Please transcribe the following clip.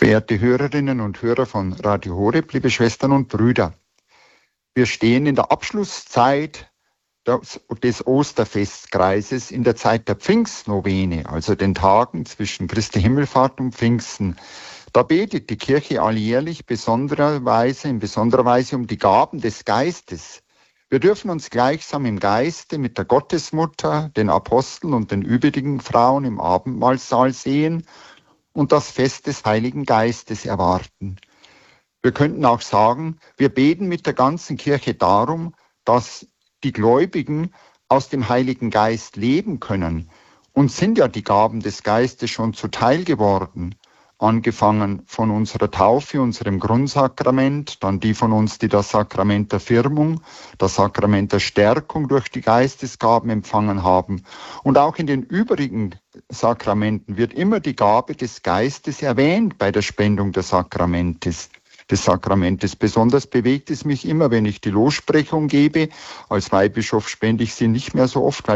Verehrte Hörerinnen und Hörer von Radio Horeb, liebe Schwestern und Brüder, wir stehen in der Abschlusszeit des Osterfestkreises, in der Zeit der Pfingstnovene, also den Tagen zwischen Christi Himmelfahrt und Pfingsten. Da betet die Kirche alljährlich in besonderer Weise um die Gaben des Geistes. Wir dürfen uns gleichsam im Geiste mit der Gottesmutter, den Aposteln und den übrigen Frauen im Abendmahlsaal sehen und das Fest des Heiligen Geistes erwarten. Wir könnten auch sagen, wir beten mit der ganzen Kirche darum, dass die Gläubigen aus dem Heiligen Geist leben können. Uns sind ja die Gaben des Geistes schon zuteil geworden, angefangen von unserer Taufe, unserem Grundsakrament, dann die von uns, die das Sakrament der Firmung, das Sakrament der Stärkung durch die Geistesgaben empfangen haben. Und auch in den übrigen Sakramenten wird immer die Gabe des Geistes erwähnt bei der Spendung des Sakramentes. Besonders bewegt es mich immer, wenn ich die Lossprechung gebe. Als Weihbischof spende ich sie nicht mehr so oft, weil